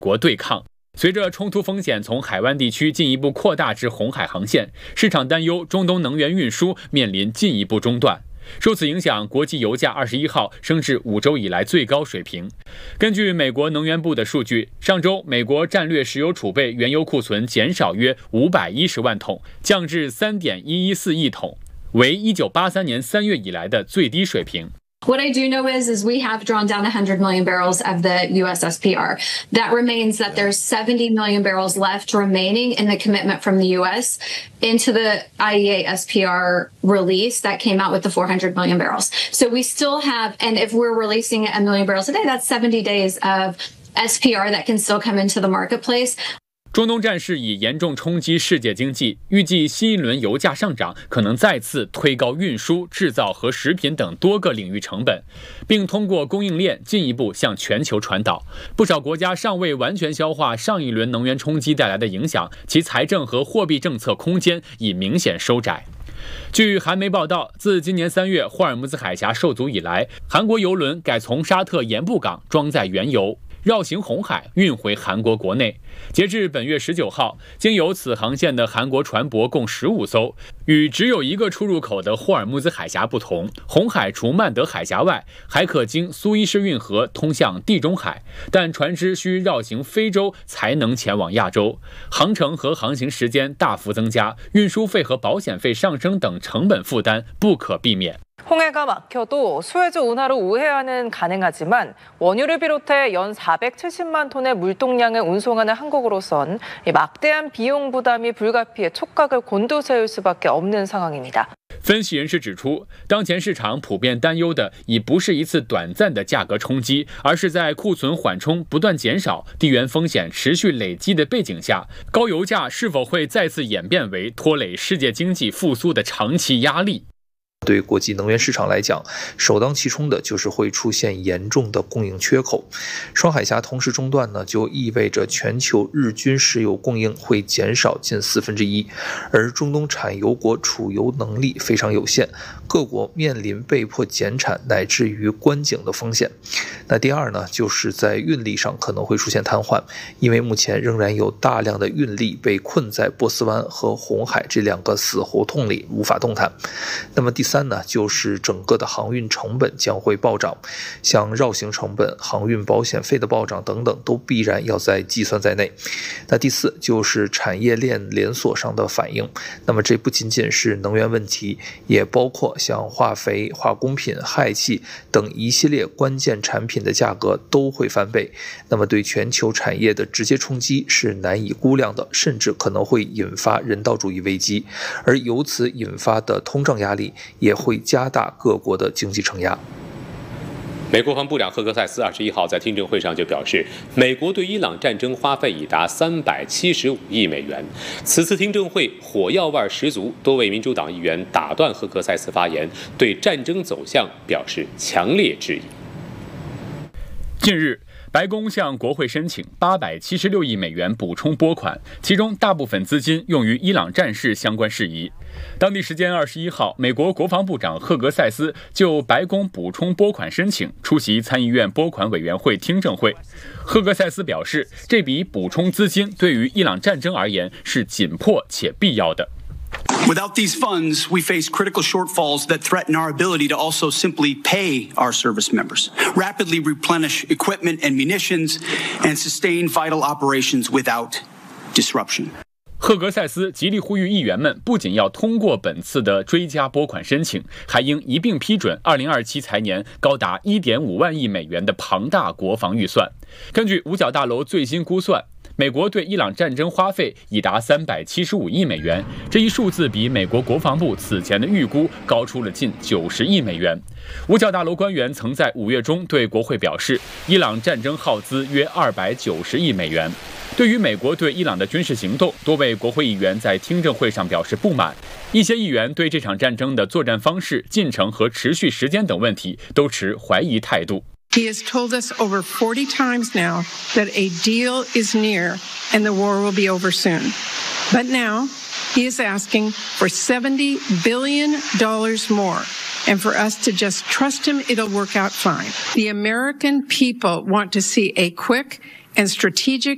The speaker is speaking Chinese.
国对抗。随着冲突风险从海湾地区进一步扩大至红海航线，市场担忧中东能源运输面临进一步中断。受此影响，国际油价21号升至5周以来最高水平。根据美国能源部的数据，上周美国战略石油储备原油库存减少约510万桶，降至3.114亿桶，为1983年3月以来的最低水平。 What I do know is we have drawn down 100 million barrels of the U.S. SPR. That remains that there's 70 million barrels left remaining in the commitment from the U.S. into the IEA SPR release that came out with the 400 million barrels. So we still have, and if we're releasing 1 million barrels a day, that's 70 days of SPR that can still come into the marketplace. 中东战事已严重冲击世界经济，预计新一轮油价上涨可能再次推高运输、制造和食品等多个领域成本，并通过供应链进一步向全球传导。不少国家尚未完全消化上一轮能源冲击带来的影响，其财政和货币政策空间已明显收窄。据韩媒报道，自今年3月霍尔木兹海峡受阻以来，韩国油轮改从沙特盐布港装载原油，绕行红海运回韩国国内。截至本月19号，经由此航线的韩国船舶共15艘。与只有一个出入口的霍尔木兹海峡不同，红海除曼德海峡外，还可经苏伊士运河通向地中海，但船只需绕行非洲才能前往亚洲，航程和航行时间大幅增加，运输费和保险费上升等成本负担不可避免。 홍해가 막혀도 수에즈 운하로 우회하는 가능하지만 원유를 비롯해 연 470만 톤의 물동량을 운송하는 한국으로선 막대한 비용 부담이 불가피해 촉각을 곤두세울 수밖에 없는 상황입니다. 分析人士指出，当前市场普遍担忧的已不是一次短暂的价格冲击，而是在库存缓冲不断减少、地缘风险持续累积的背景下，高油价是否会再次演变为拖累世界经济复苏的长期压力？ 对国际能源市场来讲，首当其冲的就是会出现严重的供应缺口。双海峡同时中断呢，就意味着全球日均石油供应会减少近1/4，而中东产油国储油能力非常有限，各国面临被迫减产乃至于关井的风险。那第二呢，就是在运力上可能会出现瘫痪，因为目前仍然有大量的运力被困在波斯湾和红海这两个死胡同里无法动弹。那么第三呢，就是整个的航运成本将会暴涨，像绕行成本、航运保险费的暴涨等等，都必然要在计算在内。那第四就是产业链连锁上的反应，那么这不仅仅是能源问题，也包括像化肥、化工品、氦气等一系列关键产品的价格都会翻倍，那么对全球产业的直接冲击是难以估量的，甚至可能会引发人道主义危机，而由此引发的通胀压力也会加大各国的经济承压。 美国国防部长赫格塞斯21号在听证会上就表示，美国对伊朗战争花费已达375亿美元。此次听证会火药味十足，多位民主党议员打断赫格塞斯发言，对战争走向表示强烈质疑。 近日，白宫向国会申请876亿美元补充拨款，其中大部分资金用于伊朗战事相关事宜。当地时间21号，美国国防部长赫格塞斯就白宫补充拨款申请出席参议院拨款委员会听证会。赫格塞斯表示，这笔补充资金对于伊朗战争而言是紧迫且必要的。 Without these funds, we face critical shortfalls that threaten our ability to also simply pay our service members, rapidly replenish equipment and munitions, and sustain vital operations without disruption. 赫格塞斯极力呼吁议员们不仅要通过本次的追加拨款申请，还应一并批准2027财年高达1.5万亿美元的庞大国防预算。根据五角大楼最新估算， 美国对伊朗战争花费已达375亿美元，这一数字比美国国防部此前的预估高出了近90亿美元。五角大楼官员曾在5月中对国会表示，伊朗战争耗资约290亿美元。对于美国对伊朗的军事行动，多位国会议员在听证会上表示不满。一些议员对这场战争的作战方式、进程和持续时间等问题都持怀疑态度。 He has told us over 40 times now that a deal is near and the war will be over soon. But now he is asking for $70 billion more. And for us to just trust him, it'll work out fine. The American people want to see a quick and strategic